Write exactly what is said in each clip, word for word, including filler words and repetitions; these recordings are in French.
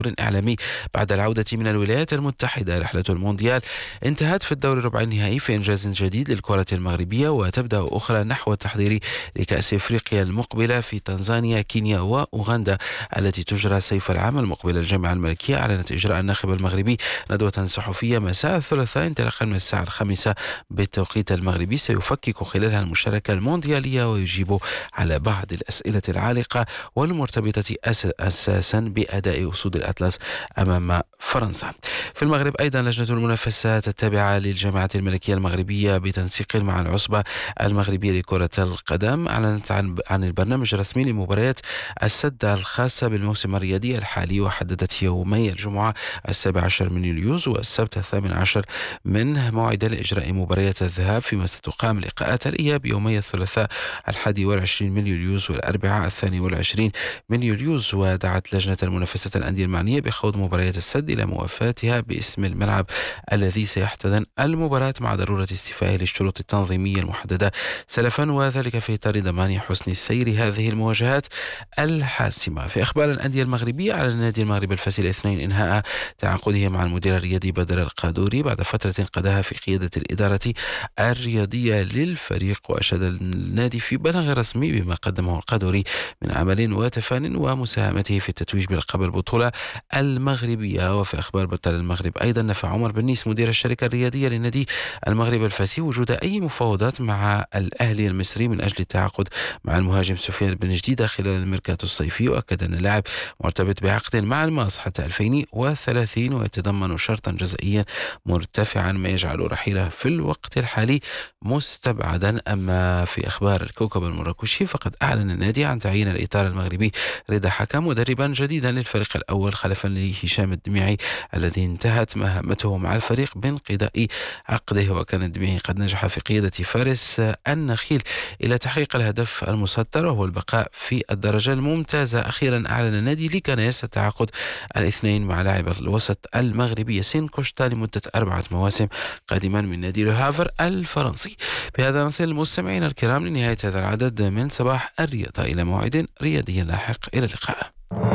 إعلامي بعد العودة من الولايات المتحدة. رحلة المونديال انتهت في الدور ربع النهائي في إنجاز جديد للكرة المغربية، وتبدأ أخرى نحو التحضير لكأس إفريقيا المقبلة في تنزانيا، كينيا وأوغندا التي تجرى صيف العام المقبل. الجامعة الملكية أعلنت إجراء الناخب المغربي ندوة صحفية مساء الثلاثاء انطلاقا من الساعة الخامسة بالتوقيت المغربي، سيفكك خلالها المشاركة المونديالية ويجيب على بعض الأسئلة العالقة والمرتبطة أساسا بأداء أسود الأطلس أمام فرنسا. في المغرب أيضا لجنة المنافسات التابعة للجامعة الملكية المغربية بتنسيق مع العصبة المغربية لكرة القدم أعلنت عن عن البرنامج الرسمي لمباريات السد الخاصة بالموسم الرياضي الحالي، وحددت يومي الجمعة السابع عشر من يوليوز والسبت الثامن عشر منه موعدا لإجراء مباريات الذهاب، فيما ستقام لقاءات الإياب يومي الثلاثاء الحادي والعشرين من يوليوز والأربعاء الثاني والعشرين من يوليوز. ودعت لجنة المنافسة الأندية المعنية بخوض مباريات السد إلى موافاتها باسم الملعب الذي سيحتضن المباراة مع ضرورة استيفائه للشروط التنظيمية المحددة سلفا، وذلك في إطار ضمان حسن السير هذه المواجهات الحاسمة. في أخبار الأندية المغربية، على النادي المغرب الفاسي الاثنين إنهاء تعاقده مع المدير الرياضي بدر القادوري بعد فترة قضاها في قيادة الإدارة الرياضية للفريق. وأشاد النادي في بلاغ رسمي بما قدمه القادوري من عمل وتفان ومساهمته في التتويج بلقب البطولة المغربية. وفي أخبار بطل المغرب أيضا، نفى عمر بنيس مدير الشركة الرياضية للنادي المغرب الفاسي وجود أي مفاوضات مع الأهلي المصري من أجل التعاقد مع المهاجم سفيان بن جديدة خلال الميركاتو الصيفي، وأكد أن اللاعب مرتبط بعقد مع الماس حتى ألفين وثلاثين ويتضمن شرطا جزائيا مرتفعا ما يجعل رحيله في الوقت الحالي مستبعدا. أما في أخبار الكوكب المراكشي، فقد أعلن النادي عن تعيين الإطار المغربي رضا حكم مدربا جديدا للفريق الأول خلفا لهشام الدميعي الذي انتهت مهمته مع الفريق بانقضاء عقده. وكان الدميعي قد نجح في قيادة فارس النخيل إلى تحقيق الهدف المسطر وهو البقاء في الدرجة الممتازة. أخيرا أعلن النادي ليكانيس التعاقد الاثنين مع لاعب الوسط المغربي ياسين كوشتا لمدة أربعة مواسم قادما من نادي لو هافر الفرنسي. بهذا نصل المستمعين الكرام لنهاية هذا العدد من صباح الرياضة، إلى موعد رياضي لاحق، إلى اللقاء.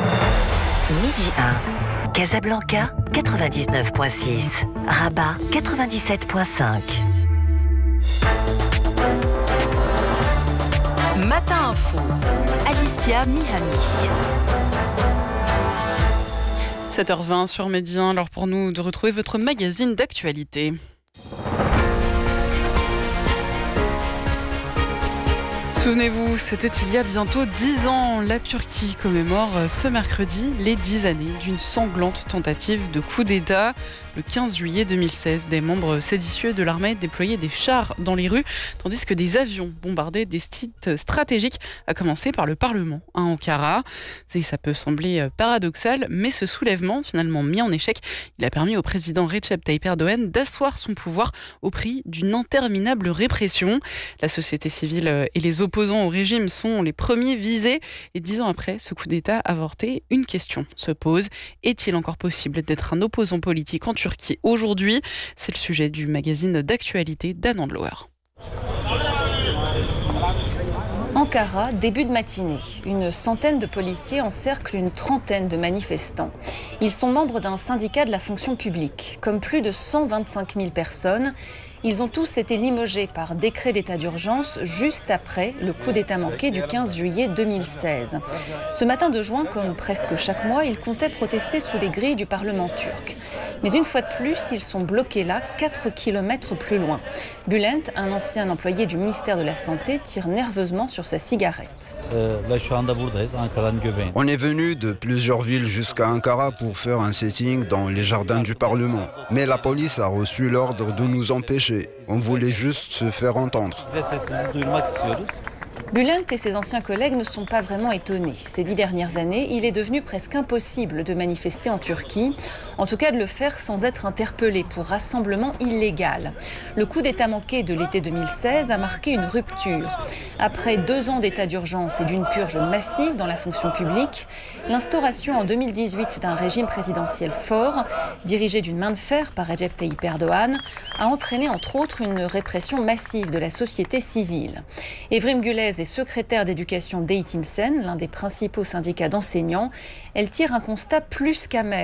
Midi un, Casablanca quatre-vingt-dix-neuf virgule six, Rabat quatre-vingt-dix-sept virgule cinq. Matin Info, Alicia Mihami. sept heures vingt sur Midi un, alors pour nous de retrouver votre magazine d'actualité. Souvenez-vous, c'était il y a bientôt dix ans. La Turquie commémore ce mercredi les dix années d'une sanglante tentative de coup d'État. Le quinze juillet deux mille seize, des membres séditieux de l'armée déployaient des chars dans les rues, tandis que des avions bombardaient des sites stratégiques, à commencer par le Parlement à Ankara. Et ça peut sembler paradoxal, mais ce soulèvement, finalement mis en échec, il a permis au président Recep Tayyip Erdogan d'asseoir son pouvoir au prix d'une interminable répression. La société civile et les opposants au régime sont les premiers visés. Et dix ans après ce coup d'État avorté, une question se pose. Est-il encore possible d'être un opposant politique en Turquie aujourd'hui? C'est le sujet du magazine d'actualité d'Anne Andlauer. Ankara, début de matinée. Une centaine de policiers encerclent une trentaine de manifestants. Ils sont membres d'un syndicat de la fonction publique. Comme plus de cent vingt-cinq mille personnes, ils ont tous été limogés par décret d'état d'urgence juste après le coup d'état manqué du quinze juillet deux mille seize. Ce matin de juin, comme presque chaque mois, ils comptaient protester sous les grilles du Parlement turc. Mais une fois de plus, ils sont bloqués là, quatre kilomètres plus loin. Bülent, un ancien employé du ministère de la Santé, tire nerveusement sur sa cigarette. On est venu de plusieurs villes jusqu'à Ankara pour faire un sitting dans les jardins du Parlement. Mais la police a reçu l'ordre de nous empêcher. On voulait juste se faire entendre. Bülent et ses anciens collègues ne sont pas vraiment étonnés. Ces dix dernières années, il est devenu presque impossible de manifester en Turquie, en tout cas de le faire sans être interpellé pour rassemblement illégal. Le coup d'état manqué de l'été deux mille seize a marqué une rupture. Après deux ans d'état d'urgence et d'une purge massive dans la fonction publique, l'instauration en deux mille dix-huit d'un régime présidentiel fort, dirigé d'une main de fer par Recep Tayyip Erdogan, a entraîné entre autres une répression massive de la société civile. Evrim Gülez est secrétaire d'éducation d'Eğitim Sen, l'un des principaux syndicats d'enseignants. Elle tire un constat plus qu'amer.